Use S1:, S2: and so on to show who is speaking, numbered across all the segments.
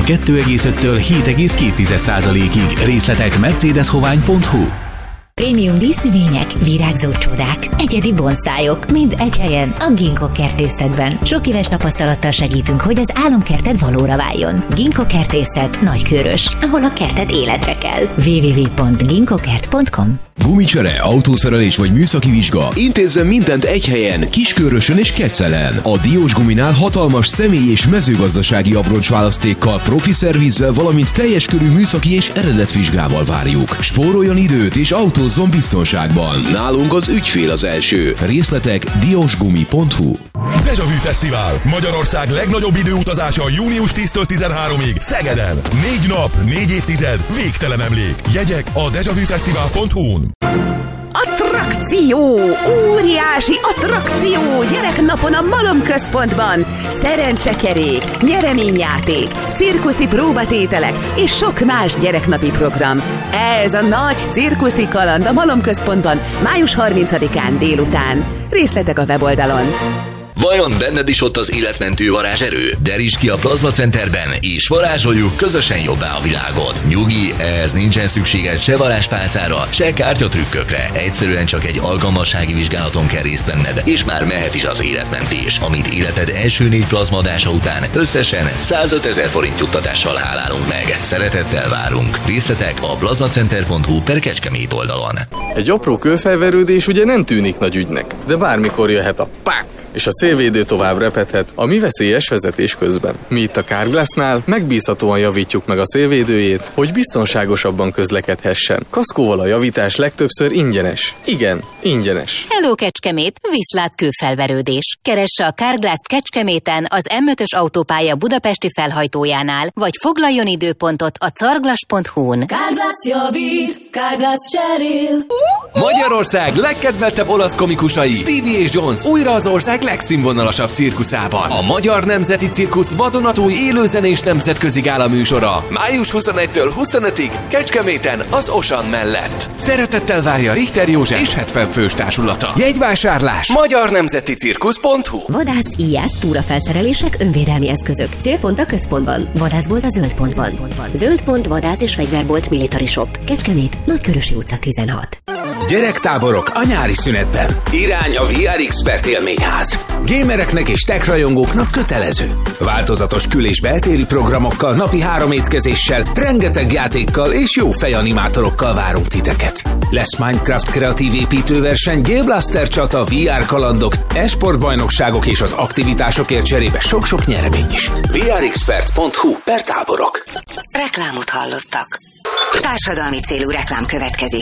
S1: 2,5-től 7,2%-ig. Részletek mercedeshovány.hu.
S2: Prémium dísznövények, virágzó csodák, egyedi bonszájok, mind egy helyen, a Ginkgo kertészetben. Sok éves tapasztalattal segítünk, hogy az álomkerted valóra váljon. Ginkgo kertészet, Nagykőrös, ahol a kerted életre kell. www.ginkgokert.com.
S3: Gumicsere, autószerelés vagy műszaki vizsga. Intézzen mindent egy helyen, Kiskörösön és Kecelen. A Diós Guminál hatalmas személy- és mezőgazdasági abroncsválasztékkal, profi szervizzel, valamint teljes körű műszaki és eredetvizsgával várjuk. Spóroljon időt és autózzon biztonságban. Nálunk az ügyfél az első. Részletek diosgumi.hu.
S4: Déjà Vu Fesztivál. Magyarország legnagyobb időutazása június 10-től 13-ig Szegeden. 4 nap, 4 évtized, végtelen emlék. Jegyek a dejavűfesztivál.hu-n.
S5: Attrakció! Óriási attrakció! Gyereknapon a Malom Központban! Szerencsekerék, nyereményjáték, cirkuszi próbatételek és sok más gyereknapi program. Ez a nagy cirkuszi kaland a Malom Központban május 30-án délután. Részletek a weboldalon.
S6: Vajon benned is ott az életmentő varázserő? Derítsd ki a Plazma Centerben, és varázsoljuk közösen jobbá a világot. Nyugi, ez nincsen szükséged se varázspálcára, se kártyatrükkökre. Egyszerűen csak egy alkalmassági vizsgálaton kell részt venned, és már mehet is az életmentés. Amit életed első 4 plazmadása után összesen 105 000 forint juttatással hálálunk meg. Szeretettel várunk. Részletek a plazmacenter.hu/Kecskemét oldalon.
S7: Egy apró kőfelverődés ugye nem tűnik nagy ügynek, de bármikor jöhet a pák, és a szélvédő tovább repedhet, ami veszélyes vezetés közben. Mi itt a Carglassnál megbízhatóan javítjuk meg a szélvédőjét, hogy biztonságosabban közlekedhessen. Kaszkóval a javítás legtöbbször ingyenes. Igen, ingyenes.
S2: Hello Kecskemét, viszlát kőfelverődés. Keresse a Carglass Kecskeméten az M5-ös autópálya budapesti felhajtójánál, vagy foglaljon időpontot a carglass.hu-n.
S8: Carglass javít, Carglass cserél.
S9: Magyarország legkedveltebb olasz komikusai, Stevie és Jones újra az ország legszínvonalasabb cirkuszában. A Magyar Nemzeti Cirkusz vadonatúj élőzenés nemzetközi gála műsora. Május 21-től 25-ig Kecskeméten az Osan mellett. Szeretettel várja Richter József és 70 fős társulata. Jegyvásárlás magyarnemzeticirkusz.hu.
S2: Vadász, íjász, túrafelszerelések, önvédelmi eszközök. Célpont a központban. Vadászbolt a Zöldpontban. Zöldpont, vadász és fegyverbolt, Military Shop. Kecskemét, Nagykörösi utca 16.
S10: Gyerektáborok a nyári szünetben. Irány a VR Expert élményház. Gamereknek és tech rajongóknak kötelező. Változatos kül- és beltéri programokkal, napi 3 étkezéssel, rengeteg játékkal és jó fejanimátorokkal várunk titeket. Lesz Minecraft kreatív építőverseny, Game Blaster csata, VR kalandok, e-sportbajnokságok és az aktivitásokért cserébe sok-sok nyeremény is. vrexpert.hu/táborok.
S2: Reklámot hallottak. Társadalmi célú reklám következik.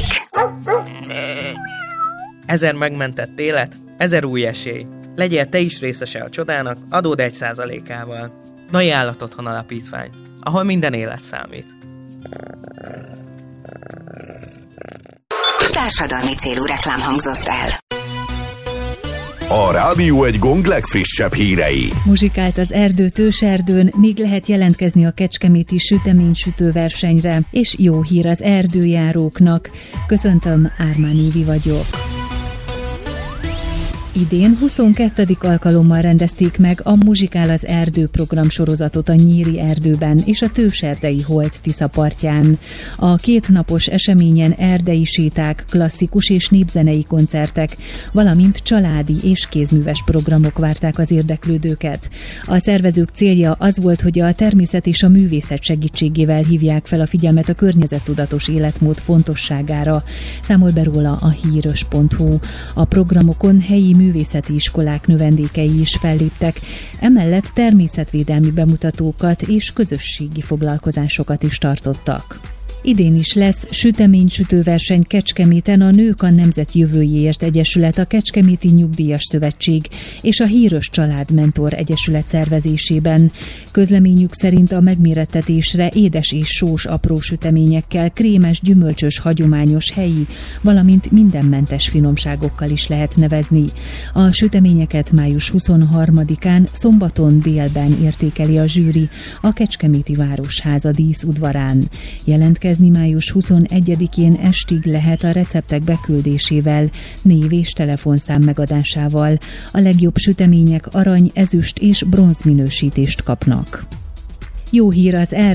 S11: 1000 megmentett élet, 1000 új esély. Legyél te is részese a csodának, adód 1%-ával. Nai Állatotthon Alapítvány, ahol minden élet számít.
S2: Társadalmi célú reklám hangzott el.
S4: A Rádió Egy Gong legfrissebb hírei.
S12: Muzsikált az erdő Tőserdőn, még lehet jelentkezni a kecskeméti süteménysütő versenyre, és jó hír az erdőjáróknak. Köszöntöm, Ármán Évi vagyok. Idén 22. alkalommal rendezték meg a Muzsikál az erdő program sorozatot a Nyíri erdőben és a Tőserdei Holt Tisza partján. A 2 napos eseményen erdei séták, klasszikus és népzenei koncertek, valamint családi és kézműves programok várták az érdeklődőket. A szervezők célja az volt, hogy a természet és a művészet segítségével hívják fel a figyelmet a környezettudatos életmód fontosságára, számol be róla a híros.hu. A programokon helyi művészeti iskolák növendékei is felléptek, emellett természetvédelmi bemutatókat és közösségi foglalkozásokat is tartottak. Idén is lesz süteménysütőverseny Kecskeméten a Nők a Nemzet Jövőjéért Egyesület, a Kecskeméti Nyugdíjas Szövetség és a Híros Család Mentor Egyesület szervezésében. Közleményük szerint a megmérettetésre édes és sós apró süteményekkel, krémes, gyümölcsös, hagyományos, helyi, valamint mindenmentes finomságokkal is lehet nevezni. A süteményeket május 23-án szombaton délben értékeli a zsűri a Kecskeméti Városháza díszudvarán. Jelentkezni május 21-én estig lehet a receptek beküldésével, név és telefonszám megadásával. A legjobb sütemények arany, ezüst és bronz minősítést kapnak. Jó hír az